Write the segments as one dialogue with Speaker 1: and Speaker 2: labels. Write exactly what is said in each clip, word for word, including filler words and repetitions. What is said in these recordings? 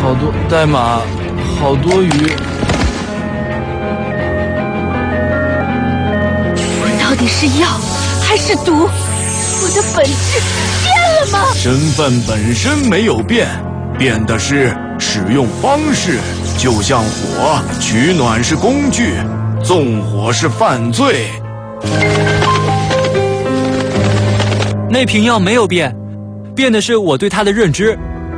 Speaker 1: 好多代码，好多余。
Speaker 2: 我到底是药还是毒？我的本质变了吗？
Speaker 3: 身份本身没有变，变的是使用方式。就像火，取暖是工具，纵火是犯罪。
Speaker 4: 那瓶药没有变，变的是我对它的认知。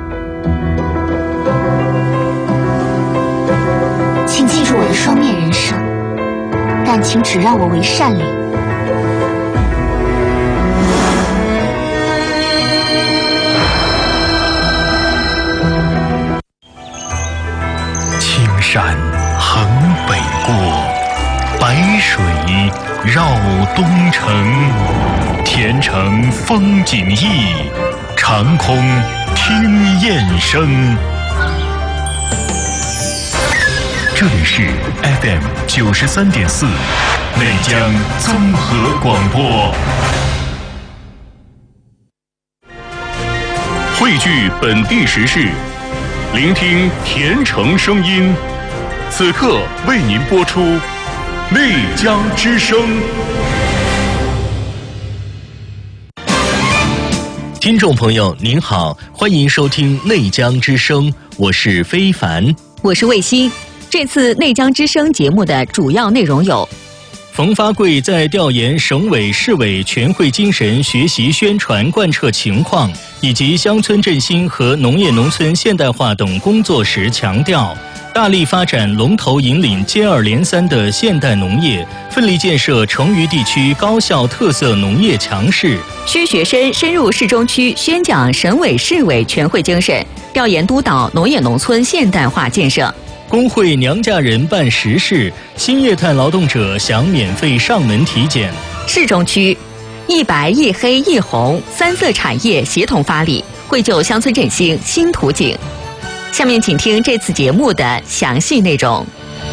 Speaker 2: 请记住我的双面人设，但请只让我为善灵。
Speaker 5: 青山横北过，白水绕东城。前程风景异，长空听雁声。这里是 F M 九十三点四，内江综合广播。汇聚本地时事，聆听甜城声音。此刻为您播出内江之声。听众朋友您好，欢迎收听内江之声，我是非凡，
Speaker 6: 我是卫星。这次内江之声节目的主要内容有：
Speaker 5: 冯发贵在调研省委市委全会精神学习宣传贯彻情况以及乡村振兴和农业农村现代化等工作时强调，大力发展龙头引领接二连三的现代农业，奋力建设成渝地区高校特色农业强市。
Speaker 6: 薛学深深入市中区宣讲省委市委全会精神，调研督导农业农村现代化建设。
Speaker 5: 工会娘家人办实事，新业态劳动者享免费上门体检。
Speaker 6: 市中区一白一黑一红三色产业协同发力，绘就乡村振兴新图景。下面请听这次节目的详细内容。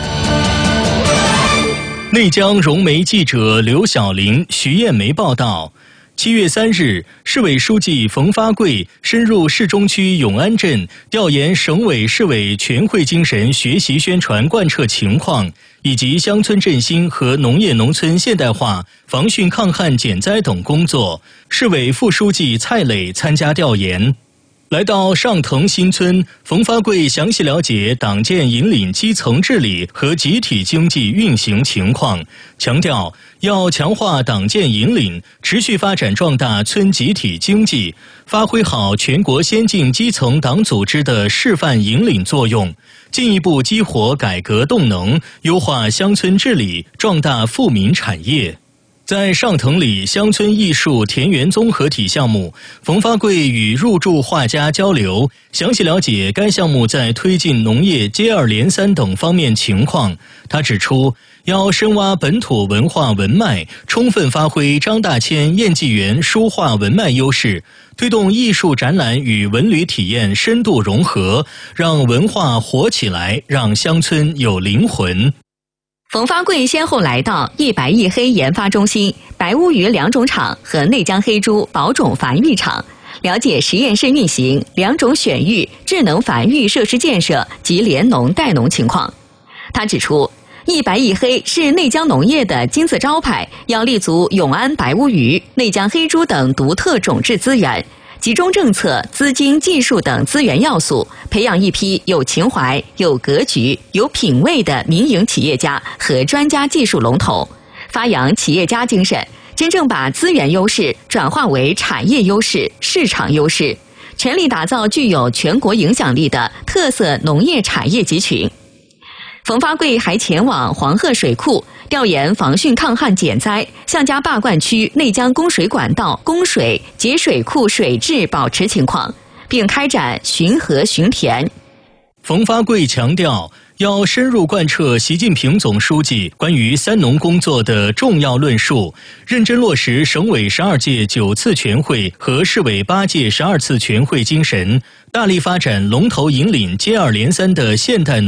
Speaker 5: 内江融媒记者刘晓玲、徐艳梅报道。七月三日，市委书记冯发贵深入市中区永安镇，调研省委市委全会精神学习宣传贯彻情况，以及乡村振兴和农业农村现代化、防汛抗旱减灾等工作。市委副书记蔡磊参加调研。来到上藤新村，冯发贵详细了解党建引领基层治理和集体经济运行情况，强调要强化党建引领，持续发展壮大村集体经济，发挥好全国先进基层党组织的示范引领作用，进一步激活改革动能，优化乡村治理，壮大富民产业。在上藤里乡村艺术田园综合体项目，冯发贵与入驻画家交流，详细了解该项目在推进农业接二连三等方面情况。他指出，要深挖本土文化文脉，充分发挥张大千燕纪元书画文脉优势，推动艺术展览与文旅体验深度融合，让文化活起来，让乡村有灵魂。
Speaker 6: 冯发贵先后来到一白一黑研发中心、白乌鱼两种厂和内江黑猪保种繁育场，了解实验室运行、两种选育、智能繁育设施建设及联农代农情况。他指出，一白一黑是内江农业的金字招牌，要立足永安白乌鱼、内江黑猪等独特种质资源，集中政策、资金、技术等资源要素，培养一批有情怀、有格局、有品位的民营企业家和专家技术龙头，发扬企业家精神，真正把资源优势转化为产业优势、市场优势，全力打造具有全国影响力的特色农业产业集群。冯发贵还前往黄河水库调研防汛抗旱减灾、向家坝灌区内江供水管道供水节水库水质保持情况，并开展巡河巡田。
Speaker 5: 冯发贵强调，要深入贯彻习近平总书记关于三农工作的重要论述，认真落实省委十二届九次全会和市委八届十二次全会精神，大力发展龙头引领接二连三的现代农